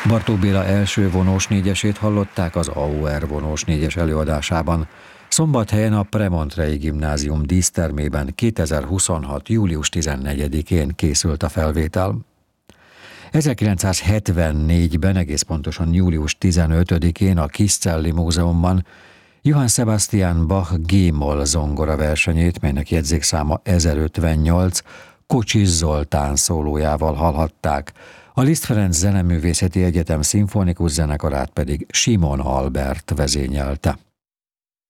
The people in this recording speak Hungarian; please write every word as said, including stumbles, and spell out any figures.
Bartók Béla első vonós négyesét hallották az á o er vonós négyes előadásában. Szombathelyen a Premontrei Gimnázium dísztermében kétezer-huszonhat. július tizennegyedikén készült a felvétel. ezerkilencszázhetvennégyben, egész pontosan július tizenötödikén a Kiscelli Múzeumban Johann Sebastian Bach G-moll zongora versenyét, melynek jegyzékszáma ezerötvennyolc, Kocsis Zoltán szólójával hallhatták, a Liszt Ferenc Zeneművészeti Egyetem szimfonikus zenekarát pedig Simon Albert vezényelte.